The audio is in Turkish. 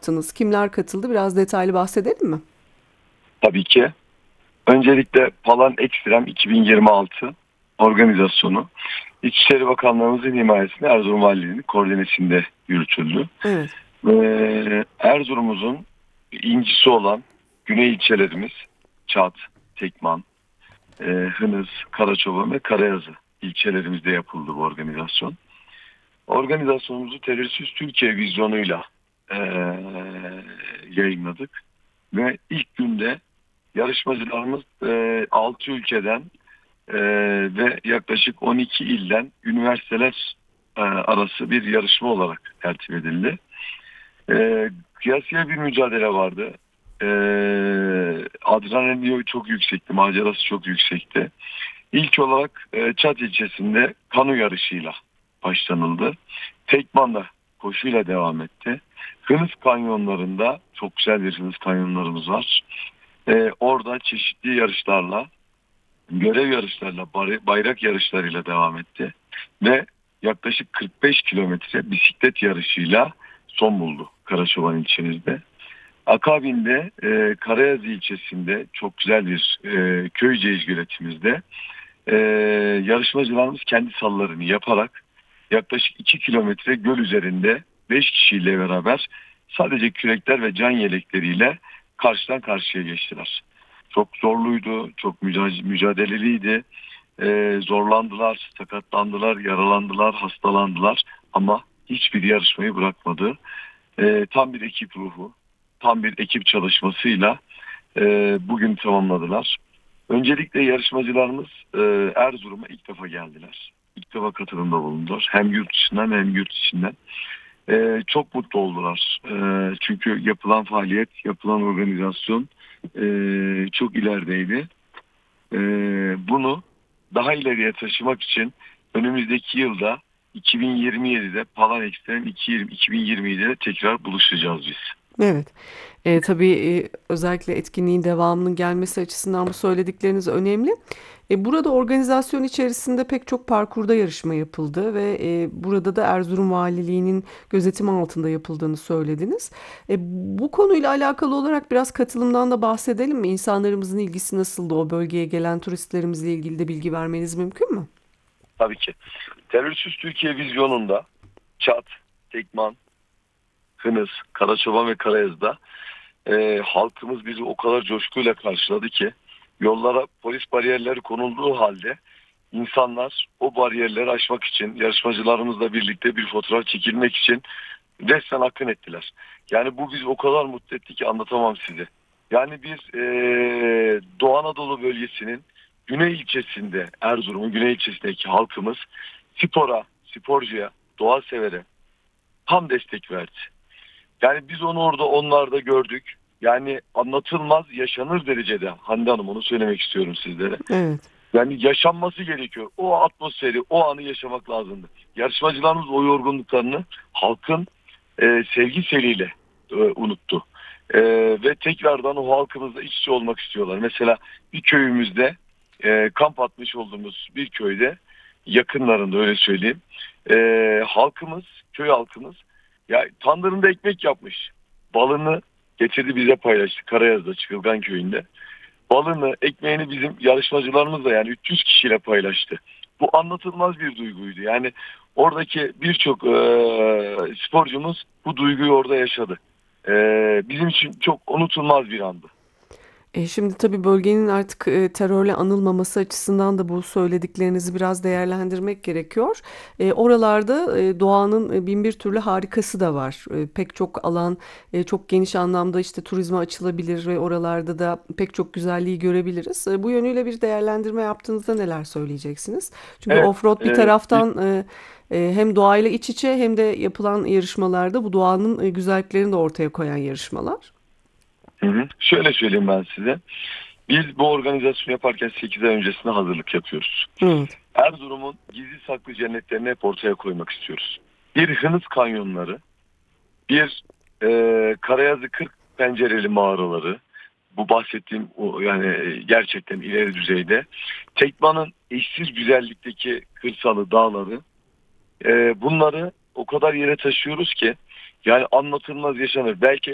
yaptınız? Kimler katıldı? Biraz detaylı bahsedelim mi? Tabii ki. Öncelikle Palan Ekstrem 2026 organizasyonu İçişleri Bakanlığımızın himayesinde Erzurum Valiliği'nin koordinesinde yürütüldü. Evet. Erzurum'umuzun incisi olan güney ilçelerimiz Çat, Tekman, Hınıs, Karaçoban ve Karayazı ilçelerimizde yapıldı bu organizasyon. Organizasyonumuzu Terörsüz Türkiye vizyonuyla e, yayınladık ve ilk günde yarışmacılarımız 6 ülkeden ve yaklaşık 12 ilden üniversiteler arası bir yarışma olarak tertip edildi. Kıyasıya bir mücadele vardı. E, Adrenalini çok yüksekti, macerası çok yüksekti. İlk olarak Çat ilçesinde kano yarışıyla başlanıldı. Tekman'da koşuyla devam etti. Hınıs kanyonlarında çok güzel bir Hınıs kanyonlarımız var. Orada çeşitli yarışlarla, görev yarışlarla, bayrak yarışlarıyla devam etti. Ve yaklaşık 45 kilometre bisiklet yarışıyla son buldu Karaçoban ilçemizde. Akabinde Karayazı ilçesinde çok güzel bir köyceğiz göletimizde yarışmacılarımız kendi sallarını yaparak yaklaşık 2 kilometre göl üzerinde 5 kişiyle beraber sadece kürekler ve can yelekleriyle karşıdan karşıya geçtiler. Çok zorluydu, çok mücadeleliydi. Zorlandılar, sakatlandılar, yaralandılar, hastalandılar ama hiçbir yarışmayı bırakmadı. Tam bir ekip ruhu, tam bir ekip çalışmasıyla bugün tamamladılar. Öncelikle yarışmacılarımız Erzurum'a ilk defa geldiler. İlk defa katılımda bulundular. Hem yurt dışından hem yurt içinden. Çok mutlu oldular. Çünkü yapılan faaliyet, yapılan organizasyon çok ilerideydi. Bunu daha ileriye taşımak için önümüzdeki yılda 2027'de Palan Extreme 2027'de tekrar buluşacağız biz. Evet. Tabii özellikle etkinliğin devamının gelmesi açısından bu söyledikleriniz önemli. Burada organizasyon içerisinde pek çok parkurda yarışma yapıldı ve burada da Erzurum Valiliği'nin gözetimi altında yapıldığını söylediniz. Bu konuyla alakalı olarak biraz katılımdan da bahsedelim mi? İnsanlarımızın ilgisi nasıldı? O bölgeye gelen turistlerimizle ilgili de bilgi vermeniz mümkün mü? Tabii ki. Terörsüz Türkiye vizyonunda Çat, Tekman, Hınıs, Karaçoban ve Karayaz'da halkımız bizi o kadar coşkuyla karşıladı ki yollara polis bariyerleri konulduğu halde insanlar o bariyerleri aşmak için yarışmacılarımızla birlikte bir fotoğraf çekilmek için resmen akın ettiler. Yani bu bizi o kadar mutlu etti ki anlatamam size. Yani bir Doğu Anadolu bölgesinin güney ilçesinde, Erzurum'un güney ilçesindeki halkımız spora, sporcuya, doğa severe tam destek verdi. Yani biz onu orada onlarda gördük. Yani anlatılmaz yaşanır derecede Hande Hanım, onu söylemek istiyorum sizlere. Evet. Yani yaşanması gerekiyor. O atmosferi, o anı yaşamak lazımdı. Yarışmacılarımız o yorgunluklarını halkın sevgisiyle unuttu. Ve tekrardan o halkımızla iç içe olmak istiyorlar. Mesela bir köyümüzde kamp atmış olduğumuz bir köyde yakınlarında öyle söyleyeyim. Halkımız, köy halkımız ya tandırında ekmek yapmış. Balını getirdi bize paylaştı Karayaz'da Çıkılgan köyünde. Balını, ekmeğini bizim yarışmacılarımızla yani 300 kişiyle paylaştı. Bu anlatılmaz bir duyguydu. Yani oradaki birçok sporcumuz bu duyguyu orada yaşadı. Bizim için çok unutulmaz bir andı. Şimdi tabii bölgenin artık terörle anılmaması açısından da bu söylediklerinizi biraz değerlendirmek gerekiyor. Oralarda doğanın bin bir türlü harikası da var. Pek çok alan çok geniş anlamda işte turizme açılabilir ve oralarda da pek çok güzelliği görebiliriz. Bu yönüyle bir değerlendirme yaptığınızda neler söyleyeceksiniz? Çünkü Evet, offroad bir taraftan hem doğayla iç içe hem de yapılan yarışmalarda bu doğanın güzelliklerini de ortaya koyan yarışmalar. hı hı. Şöyle söyleyeyim ben size. Biz bu organizasyonu yaparken 8 ay öncesinde hazırlık yapıyoruz. Evet. Erzurum'un gizli saklı cennetlerini hep ortaya koymak istiyoruz. Bir Hınıs kanyonları, bir Karayazı 40 pencereli mağaraları, bu bahsettiğim yani gerçekten ileri düzeyde. Tekman'ın eşsiz güzellikteki kırsalı, dağları, bunları o kadar yere taşıyoruz ki yani anlatılmaz yaşanır. Belki